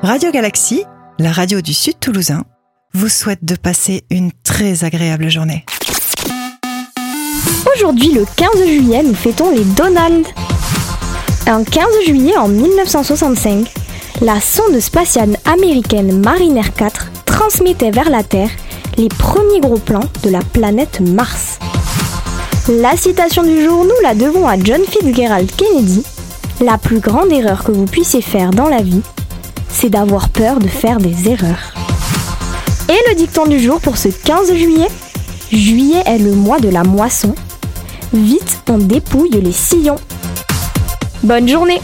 Radio Galaxie, la radio du Sud Toulousain, vous souhaite de passer une très agréable journée. Aujourd'hui, le 15 juillet, nous fêtons les Donald. Un 15 juillet en 1965, la sonde spatiale américaine Mariner 4 transmettait vers la Terre les premiers gros plans de la planète Mars. La citation du jour, nous la devons à John Fitzgerald Kennedy. La plus grande erreur que vous puissiez faire dans la vie, c'est d'avoir peur de faire des erreurs. Et le dicton du jour pour ce 15 juillet, juillet est le mois de la moisson. Vite, on dépouille les sillons. Bonne journée!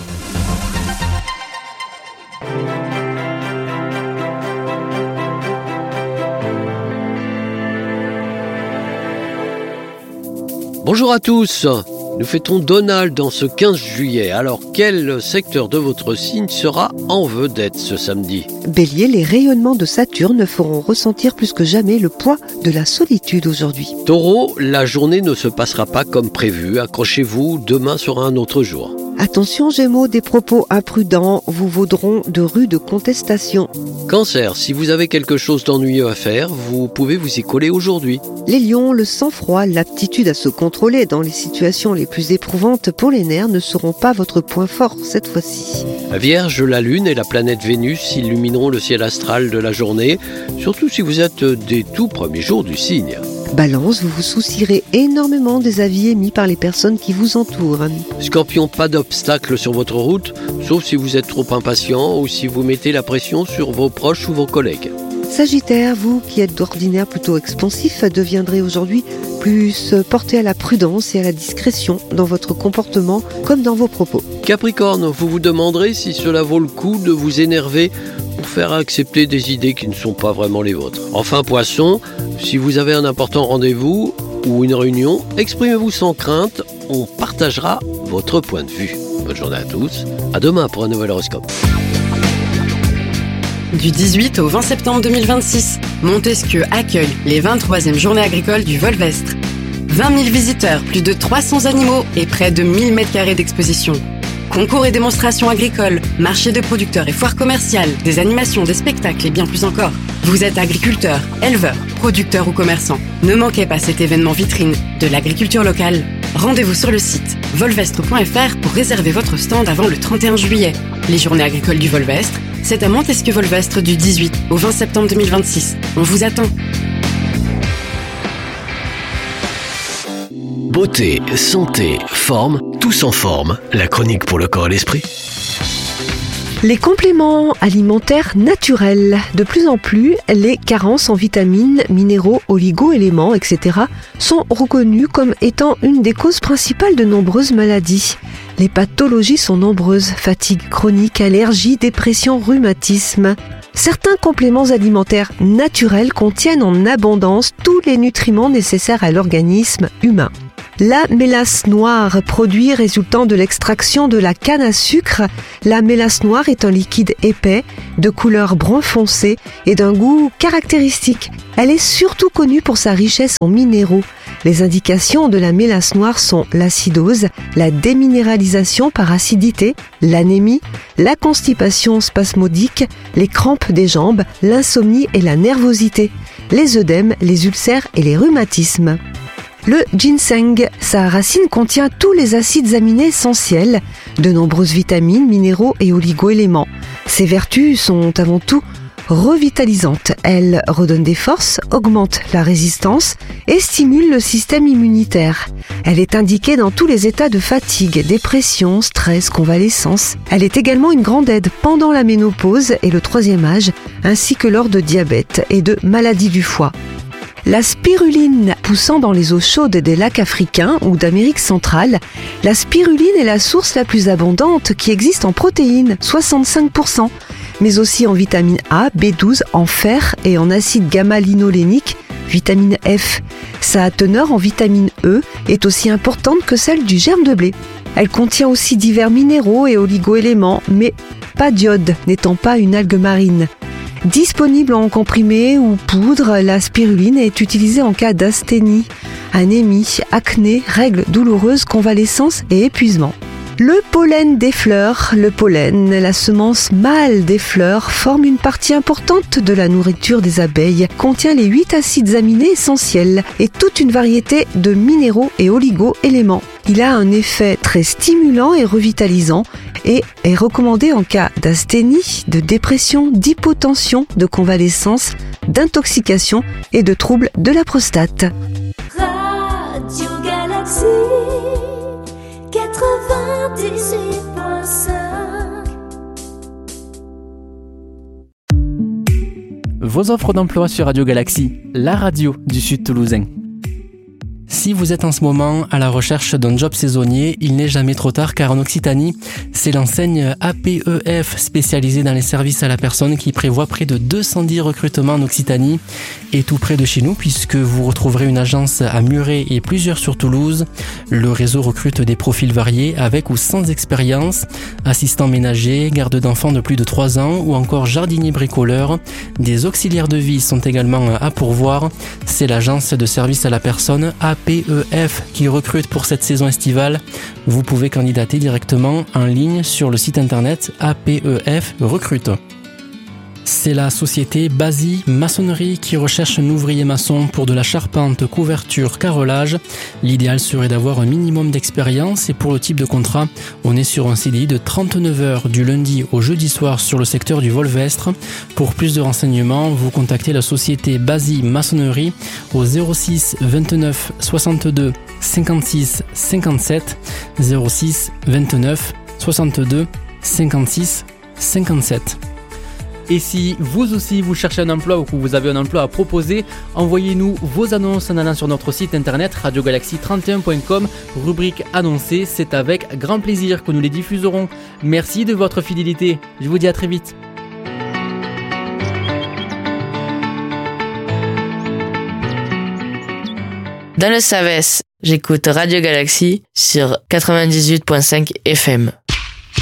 Bonjour à tous, nous fêtons Donald en ce 15 juillet. Alors quel secteur de votre signe sera en vedette ce samedi ? Bélier, les rayonnements de Saturne feront ressentir plus que jamais le poids de la solitude aujourd'hui. Taureau, la journée ne se passera pas comme prévu. Accrochez-vous, demain sera un autre jour. Attention Gémeaux, des propos imprudents vous vaudront de rudes contestations. Cancer, si vous avez quelque chose d'ennuyeux à faire, vous pouvez vous y coller aujourd'hui. Les lions, le sang-froid, l'aptitude à se contrôler dans les situations les plus éprouvantes pour les nerfs ne seront pas votre point fort cette fois-ci. Vierge, la lune et la planète Vénus illumineront le ciel astral de la journée, surtout si vous êtes des tout premiers jours du signe. Balance, vous vous soucierez énormément des avis émis par les personnes qui vous entourent. Scorpion, pas d'obstacle sur votre route, sauf si vous êtes trop impatient ou si vous mettez la pression sur vos proches ou vos collègues. Sagittaire, vous qui êtes d'ordinaire plutôt expansif, deviendrez aujourd'hui plus porté à la prudence et à la discrétion dans votre comportement comme dans vos propos. Capricorne, vous vous demanderez si cela vaut le coup de vous énerver pour faire accepter des idées qui ne sont pas vraiment les vôtres. Enfin Poisson, si vous avez un important rendez-vous ou une réunion, exprimez-vous sans crainte, on partagera votre point de vue. Bonne journée à tous, à demain pour un nouvel horoscope. Du 18 au 20 septembre 2026, Montesquieu accueille les 23e Journées agricoles du Volvestre. 20 000 visiteurs, plus de 300 animaux et près de 1000 m² d'exposition. Concours et démonstrations agricoles, marchés de producteurs et foires commerciales, des animations, des spectacles et bien plus encore. Vous êtes agriculteur, éleveur, producteur ou commerçant. Ne manquez pas cet événement vitrine de l'agriculture locale. Rendez-vous sur le site volvestre.fr pour réserver votre stand avant le 31 juillet. Les Journées agricoles du Volvestre, c'est à Montesquieu-Volvestre du 18 au 20 septembre 2026. On vous attend. Beauté, santé, forme, tous en forme. La chronique pour le corps et l'esprit. Les compléments alimentaires naturels. De plus en plus, les carences en vitamines, minéraux, oligo-éléments, etc. sont reconnus comme étant une des causes principales de nombreuses maladies. Les pathologies sont nombreuses, fatigue chronique, allergie, dépression, rhumatisme. Certains compléments alimentaires naturels contiennent en abondance tous les nutriments nécessaires à l'organisme humain. La mélasse noire, produit résultant de l'extraction de la canne à sucre. La mélasse noire est un liquide épais, de couleur brun foncé et d'un goût caractéristique. Elle est surtout connue pour sa richesse en minéraux. Les indications de la mélasse noire sont l'acidose, la déminéralisation par acidité, l'anémie, la constipation spasmodique, les crampes des jambes, l'insomnie et la nervosité, les œdèmes, les ulcères et les rhumatismes. Le ginseng, sa racine contient tous les acides aminés essentiels, de nombreuses vitamines, minéraux et oligo-éléments. Ses vertus sont avant tout revitalisantes. Elle redonne des forces, augmente la résistance et stimule le système immunitaire. Elle est indiquée dans tous les états de fatigue, dépression, stress, convalescence. Elle est également une grande aide pendant la ménopause et le 3e âge, ainsi que lors de diabète et de maladies du foie. La spiruline, poussant dans les eaux chaudes des lacs africains ou d'Amérique centrale, la spiruline est la source la plus abondante qui existe en protéines, 65%, mais aussi en vitamine A, B12, en fer et en acide gamma-linolénique, vitamine F. Sa teneur en vitamine E est aussi importante que celle du germe de blé. Elle contient aussi divers minéraux et oligo-éléments, mais pas d'iode, n'étant pas une algue marine. Disponible en comprimé ou poudre, la spiruline est utilisée en cas d'asthénie, anémie, acné, règles douloureuses, convalescence et épuisement. Le pollen des fleurs. Le pollen, la semence mâle des fleurs, forme une partie importante de la nourriture des abeilles, contient les 8 acides aminés essentiels et toute une variété de minéraux et oligo-éléments. Il a un effet très stimulant et revitalisant et est recommandé en cas d'asthénie, de dépression, d'hypotension, de convalescence, d'intoxication et de troubles de la prostate. Radio Galaxie 98.5. Vos offres d'emploi sur Radio Galaxie, la radio du Sud Toulousain. Si vous êtes en ce moment à la recherche d'un job saisonnier, il n'est jamais trop tard car en Occitanie, c'est l'enseigne APEF spécialisée dans les services à la personne qui prévoit près de 210 recrutements en Occitanie et tout près de chez nous puisque vous retrouverez une agence à Muret et plusieurs sur Toulouse. Le réseau recrute des profils variés avec ou sans expérience, assistants ménagers, garde d'enfants de plus de 3 ans ou encore jardiniers bricoleurs. Des auxiliaires de vie sont également à pourvoir. C'est l'agence de services à la personne APEF qui recrute pour cette saison estivale. Vous pouvez candidater directement en ligne sur le site internet APEF Recrute. C'est la société Basy Maçonnerie qui recherche un ouvrier maçon pour de la charpente, couverture, carrelage. L'idéal serait d'avoir un minimum d'expérience et pour le type de contrat, on est sur un CDI de 39 heures du lundi au jeudi soir sur le secteur du Volvestre. Pour plus de renseignements, vous contactez la société Basy Maçonnerie au 06 29 62 56 57 06 29 62 56 57. Et si vous aussi vous cherchez un emploi ou que vous avez un emploi à proposer, envoyez-nous vos annonces en allant sur notre site internet radiogalaxie31.com, rubrique annoncée. C'est avec grand plaisir que nous les diffuserons. Merci de votre fidélité. Je vous dis à très vite. Dans le Savès, j'écoute Radio Galaxie sur 98.5 FM.